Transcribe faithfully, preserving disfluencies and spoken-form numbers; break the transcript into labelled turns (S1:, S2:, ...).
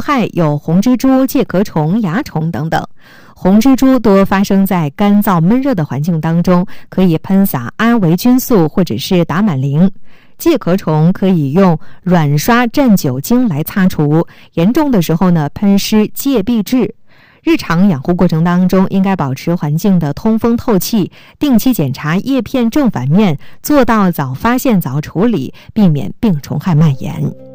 S1: 害有红蜘蛛、介壳虫、蚜虫等等。红蜘蛛多发生在干燥闷热的环境当中，可以喷洒阿维菌素或者是打满灵。介壳虫可以用软刷蘸酒精来擦除，严重的时候呢，喷施介壁质。日常养护过程当中，应该保持环境的通风透气，定期检查叶片正反面，做到早发现早处理，避免病虫害蔓延。